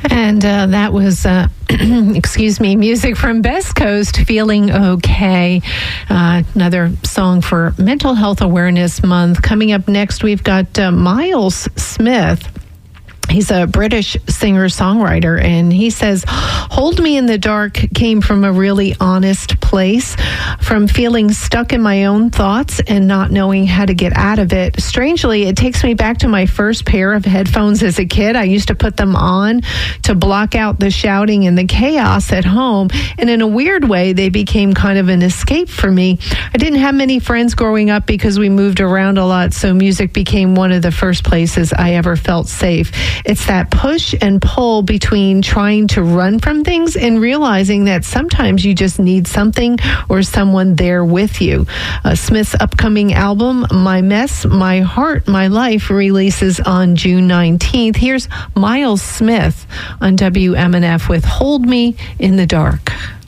And that was, music from Best Coast, Feeling Okay. Another song for Mental Health Awareness Month. Coming up next, we've got Miles Smith. He's a British singer-songwriter, and he says, "Hold Me in the Dark came from a really honest place, from feeling stuck in my own thoughts and not knowing how to get out of it. Strangely, it takes me back to my first pair of headphones as a kid. I used to put them on to block out the shouting and the chaos at home, and in a weird way, they became kind of an escape for me. I didn't have many friends growing up because we moved around a lot, so music became one of the first places I ever felt safe. It's that push and pull between trying to run from things and realizing that sometimes you just need something or someone there with you." Smith's upcoming album, My Mess, My Heart, My Life, releases on June 19th. Here's Miles Smith on WMNF with Hold Me in the Dark.